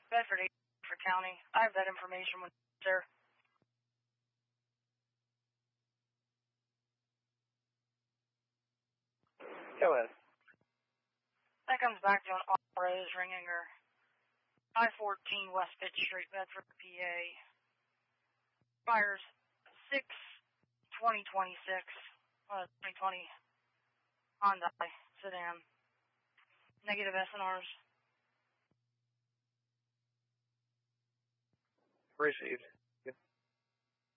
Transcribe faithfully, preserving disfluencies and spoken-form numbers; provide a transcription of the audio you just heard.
Bedford for County. I have that information with sir. Go ahead. That comes back to an Rose ringing her. I fourteen West Fifth Street, Bedford, P A. Fires six twenty twenty-six, uh, twenty twenty Hyundai sedan. Negative S N Rs. Received.